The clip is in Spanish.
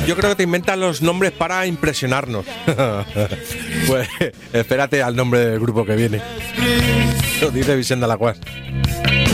Yo creo que te inventan los nombres para impresionarnos. Pues espérate al nombre del grupo que viene. Lo dice Vicente Alacuás.